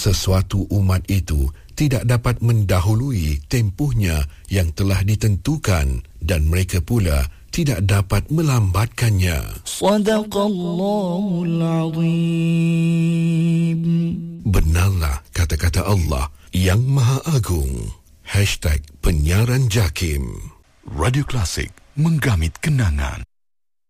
sesuatu umat itu tidak dapat mendahului tempohnya yang telah ditentukan dan mereka pula tidak dapat melambatkannya. Sadaqallahul Azim. Benarlah kata-kata Allah yang Maha Agung. #penyiaran JAKIM. Radio Klasik, menggamit kenangan.